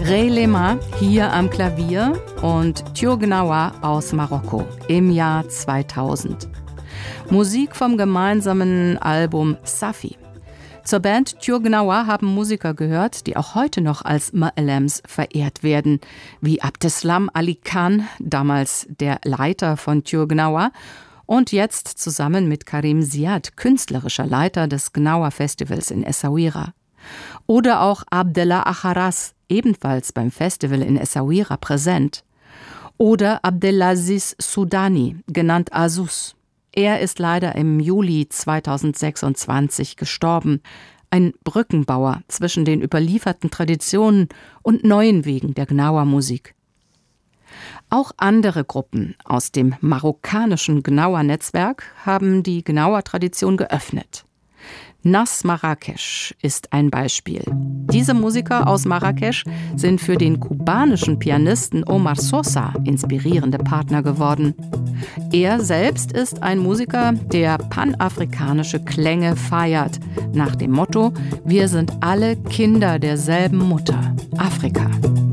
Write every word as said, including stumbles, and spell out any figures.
Ray Lema hier am Klavier und Thieu Gnawa aus Marokko im Jahr zweitausend. Musik vom gemeinsamen Album Safi. Zur Band Thieu Gnawa haben Musiker gehört, die auch heute noch als Ma'alems verehrt werden, wie Abdeslam Ali Khan, damals der Leiter von Thieu Gnawa, und jetzt zusammen mit Karim Ziad, künstlerischer Leiter des Gnawa Festivals in Essaouira. Oder auch Abdellah Acharas, ebenfalls beim Festival in Essaouira präsent. Oder Abdelaziz Soudani, genannt Azus. Er ist leider im Juli zweitausendsechsundzwanzig gestorben. Ein Brückenbauer zwischen den überlieferten Traditionen und neuen Wegen der Gnawa-Musik. Auch andere Gruppen aus dem marokkanischen Gnawa-Netzwerk haben die Gnawa-Tradition geöffnet. Nas Marrakesch ist ein Beispiel. Diese Musiker aus Marrakesch sind für den kubanischen Pianisten Omar Sosa inspirierende Partner geworden. Er selbst ist ein Musiker, der panafrikanische Klänge feiert, nach dem Motto: Wir sind alle Kinder derselben Mutter, Afrika.